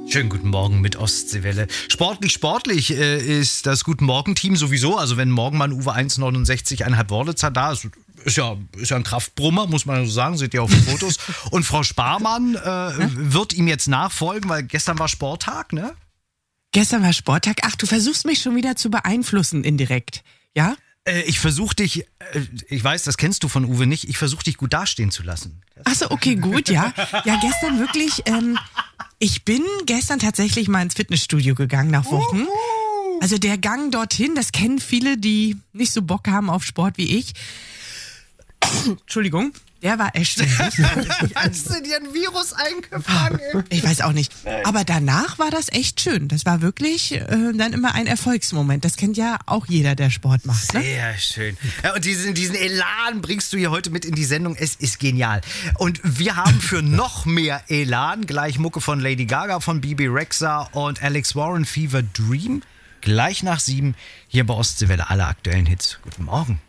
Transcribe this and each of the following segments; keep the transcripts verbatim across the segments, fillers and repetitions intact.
Schönen guten Morgen mit Ostseewelle. Sportlich, sportlich äh, ist das Guten Morgen-Team sowieso. Also wenn Morgenmann Uwe eins neunundsechzig eineinhalb Wörlitzer da ist, ist ja, ist ja ein Kraftbrummer, muss man so sagen, seht ihr auf den Fotos. Und Frau Sparmann äh, wird ihm jetzt nachfolgen, weil gestern war Sporttag, ne? Gestern war Sporttag. Ach, du versuchst mich schon wieder zu beeinflussen indirekt, ja? Äh, ich versuche dich, äh, ich weiß, das kennst du von Uwe nicht, ich versuche dich gut dastehen zu lassen. Ach so, okay, gut, ja. Ja, gestern wirklich, ähm, ich bin gestern tatsächlich mal ins Fitnessstudio gegangen nach Wochen. Also der Gang dorthin, das kennen viele, die nicht so Bock haben auf Sport wie ich. Entschuldigung, der war erstaunlich. Hast du dir ein Virus eingefangen? Ich weiß auch nicht. Aber danach war das echt schön. Das war wirklich äh, dann immer ein Erfolgsmoment. Das kennt ja auch jeder, der Sport macht. Ne? Sehr schön. Ja, und diesen, diesen Elan bringst du hier heute mit in die Sendung. Es ist genial. Und wir haben für noch mehr Elan gleich Mucke von Lady Gaga, von Bebe Rexha und Alex Warren, Fever Dream. Gleich nach sieben hier bei Ostseewelle, alle aktuellen Hits. Guten Morgen.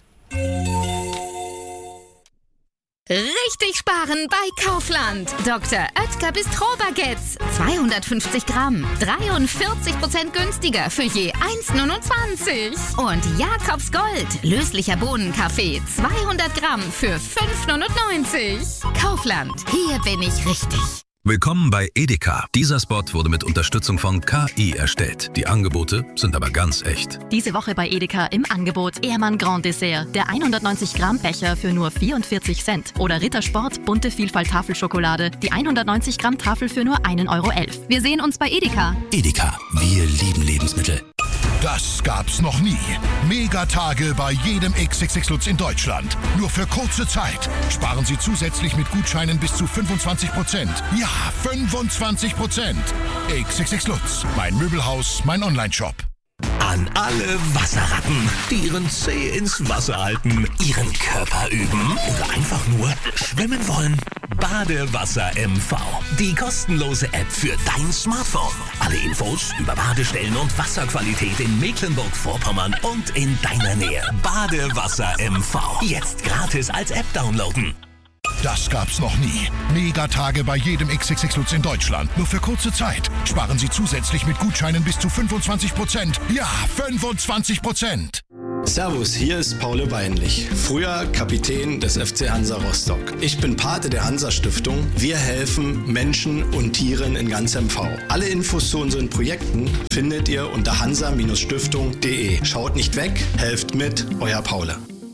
Richtig sparen bei Kaufland. Doktor Oetker Bistro-Baguettes. zweihundertfünfzig Gramm. dreiundvierzig Prozent günstiger für je eins neunundzwanzig. Und Jakobs Gold. Löslicher Bohnenkaffee. zweihundert Gramm für fünf neunundneunzig. Kaufland. Hier bin ich richtig. Willkommen bei Edeka. Dieser Spot wurde mit Unterstützung von K I erstellt. Die Angebote sind aber ganz echt. Diese Woche bei Edeka im Angebot Ehrmann Grand Dessert. Der hundertneunzig Gramm Becher für nur vierundvierzig Cent. Oder Rittersport Bunte Vielfalt Tafelschokolade. Die hundertneunzig Gramm Tafel für nur ein Euro elf. Wir sehen uns bei Edeka. Edeka, wir lieben Lebensmittel. Das gab's noch nie. Megatage bei jedem X X X Lutz in Deutschland. Nur für kurze Zeit. Sparen Sie zusätzlich mit Gutscheinen bis zu fünfundzwanzig Prozent. Ja, fünfundzwanzig Prozent. X X X Lutz. Mein Möbelhaus, mein Onlineshop. An alle Wasserratten, die ihren Zeh ins Wasser halten, ihren Körper üben oder einfach nur schwimmen wollen. Badewasser M V. Die kostenlose App für dein Smartphone. Alle Infos über Badestellen und Wasserqualität in Mecklenburg-Vorpommern und in deiner Nähe. Badewasser M V. Jetzt gratis als App downloaden. Das gab's noch nie. Megatage bei jedem X X X Lutz in Deutschland. Nur für kurze Zeit. Sparen Sie zusätzlich mit Gutscheinen bis zu fünfundzwanzig Prozent. Ja, fünfundzwanzig Prozent. Servus, hier ist Paul Weinlich, früher Kapitän des F C Hansa Rostock. Ich bin Pate der Hansa-Stiftung. Wir helfen Menschen und Tieren in ganz M V. Alle Infos zu unseren Projekten findet ihr unter hansa Stiftung punkt de. Schaut nicht weg, helft mit, euer Paul.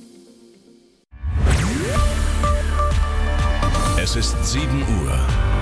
Es ist sieben Uhr.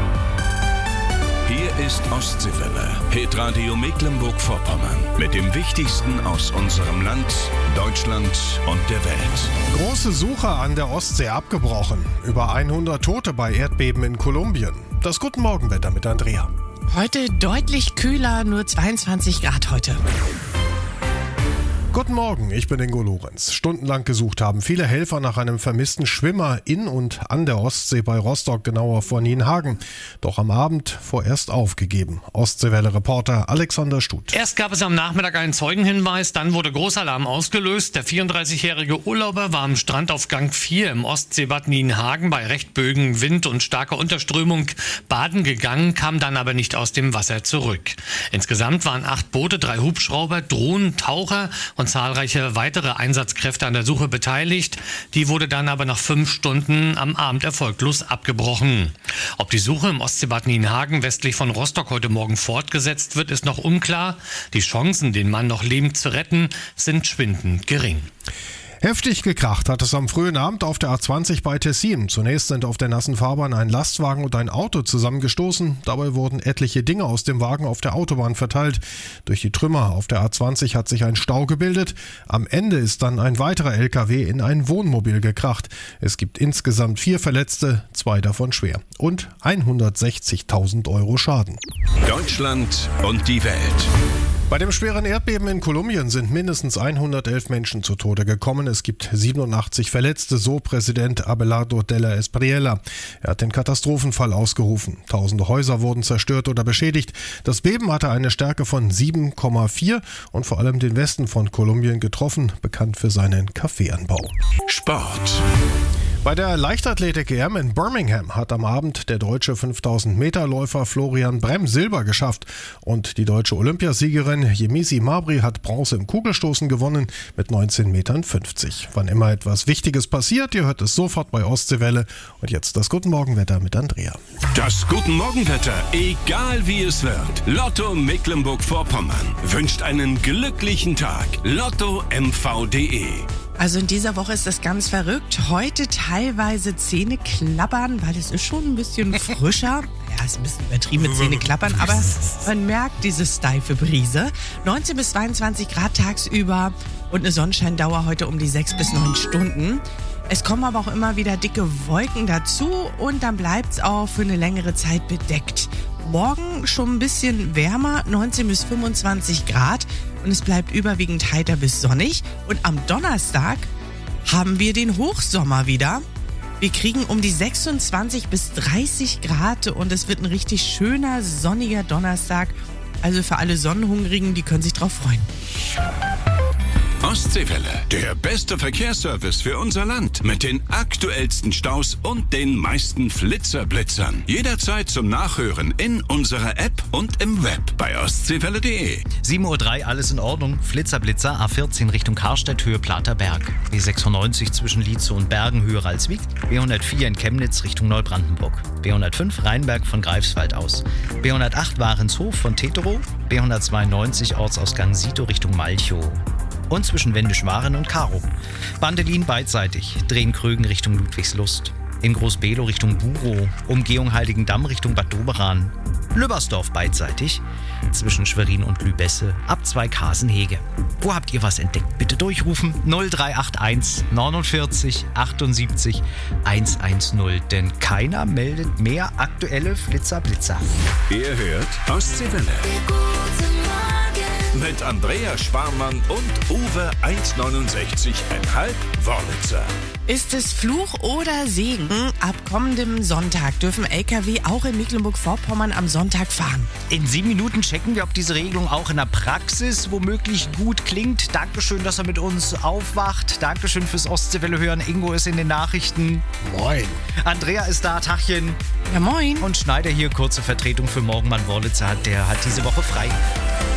Hier ist Ostseewelle, Hitradio Mecklenburg-Vorpommern. Mit dem Wichtigsten aus unserem Land, Deutschland und der Welt. Große Suche an der Ostsee abgebrochen. Über hundert Tote bei Erdbeben in Kolumbien. Das Guten Morgenwetter mit Andrea. Heute deutlich kühler, nur zweiundzwanzig Grad heute. Guten Morgen, ich bin Ingo Lorenz. Stundenlang gesucht haben viele Helfer nach einem vermissten Schwimmer in und an der Ostsee bei Rostock, genauer vor Nienhagen. Doch am Abend vorerst aufgegeben. Ostseewelle-Reporter Alexander Stut. Erst gab es am Nachmittag einen Zeugenhinweis, dann wurde Großalarm ausgelöst. Der vierunddreißigjährige Urlauber war am Strand auf Gang vier im Ostseebad Nienhagen bei recht böigem Wind und starker Unterströmung baden gegangen, kam dann aber nicht aus dem Wasser zurück. Insgesamt waren acht Boote, drei Hubschrauber, Drohnen, Taucher und zahlreiche weitere Einsatzkräfte an der Suche beteiligt. Die wurde dann aber nach fünf Stunden am Abend erfolglos abgebrochen. Ob die Suche im Ostseebad Nienhagen westlich von Rostock heute Morgen fortgesetzt wird, ist noch unklar. Die Chancen, den Mann noch lebend zu retten, sind schwindend gering. Heftig gekracht hat es am frühen Abend auf der A zwanzig bei Tessin. Zunächst sind auf der nassen Fahrbahn ein Lastwagen und ein Auto zusammengestoßen. Dabei wurden etliche Dinge aus dem Wagen auf der Autobahn verteilt. Durch die Trümmer auf der A zwanzig hat sich ein Stau gebildet. Am Ende ist dann ein weiterer L K W in ein Wohnmobil gekracht. Es gibt insgesamt vier Verletzte, zwei davon schwer. Und hundertsechzigtausend Euro Schaden. Deutschland und die Welt. Bei dem schweren Erdbeben in Kolumbien sind mindestens hundertelf Menschen zu Tode gekommen. Es gibt siebenundachtzig Verletzte, so Präsident Abelardo Della Espriella. Er hat den Katastrophenfall ausgerufen. Tausende Häuser wurden zerstört oder beschädigt. Das Beben hatte eine Stärke von sieben Komma vier und vor allem den Westen von Kolumbien getroffen, bekannt für seinen Kaffeeanbau. Sport. Bei der Leichtathletik-E M in Birmingham hat am Abend der deutsche fünftausend Meter Läufer Florian Bremm Silber geschafft. Und die deutsche Olympiasiegerin Yemisi Mabry hat Bronze im Kugelstoßen gewonnen mit neunzehn Metern fünfzig. Wann immer etwas Wichtiges passiert, ihr hört es sofort bei Ostseewelle. Und jetzt das Guten Morgenwetter mit Andrea. Das Guten Morgenwetter, egal wie es wird. Lotto Mecklenburg-Vorpommern wünscht einen glücklichen Tag. Lotto M V punkt de. Also in dieser Woche ist das ganz verrückt. Heute teilweise Zähne klappern, weil es ist schon ein bisschen frischer. Ja, ist ein bisschen übertrieben mit Zähne klappern, aber man merkt diese steife Brise. neunzehn bis zweiundzwanzig Grad tagsüber und eine Sonnenscheindauer heute um die sechs bis neun Stunden. Es kommen aber auch immer wieder dicke Wolken dazu und dann bleibt es auch für eine längere Zeit bedeckt. Morgen schon ein bisschen wärmer, neunzehn bis fünfundzwanzig Grad und es bleibt überwiegend heiter bis sonnig. Und am Donnerstag haben wir den Hochsommer wieder. Wir kriegen um die sechsundzwanzig bis dreißig Grad und es wird ein richtig schöner, sonniger Donnerstag. Also für alle Sonnenhungrigen, die können sich drauf freuen. Ostseewelle, der beste Verkehrsservice für unser Land mit den aktuellsten Staus und den meisten Flitzerblitzern. Jederzeit zum Nachhören in unserer App und im Web bei ostseewelle punkt de. sieben Uhr drei, alles in Ordnung. Flitzer-Blitzer, A vierzehn Richtung Karstedt, Höhe Platerberg. B sechsundneunzig zwischen Lietze und Bergen, Höhe Ralswiek. B hundertvier in Chemnitz Richtung Neubrandenburg. B hundertfünf Rheinberg von Greifswald aus. B hundertacht Warenshof von Teterow. B hundertzweiundneunzig Ortsausgang Sito Richtung Malchow. Und zwischen Wendisch-Waren und Karow. Bandelin beidseitig, Drehen-Krögen Richtung Ludwigslust. In Groß-Below Richtung Burow, Umgehung Heiligendamm Richtung Bad Doberan. Lübbersdorf beidseitig, zwischen Schwerin und Lübesse, ab zwei Kasenhege. Wo habt ihr was entdeckt? Bitte durchrufen null drei acht eins neunundvierzig achtundsiebzig hundertzehn, denn keiner meldet mehr aktuelle Flitzer-Blitzer. Ihr hört Ostseewelle. Mit Andrea Sparmann und Uwe eins neunundsechzig Komma fünf Wörlitzer. Ist es Fluch oder Segen? Ab kommendem Sonntag dürfen L K W auch in Mecklenburg-Vorpommern am Sonntag fahren. In sieben Minuten checken wir, ob diese Regelung auch in der Praxis womöglich gut klingt. Dankeschön, dass er mit uns aufwacht. Dankeschön fürs Ostseewelle hören. Ingo ist in den Nachrichten. Moin. Andrea ist da, Tachchen. Ja, moin. Und Schneider hier, kurze Vertretung für Morgenmann Wörlitzer, hat, der hat diese Woche frei.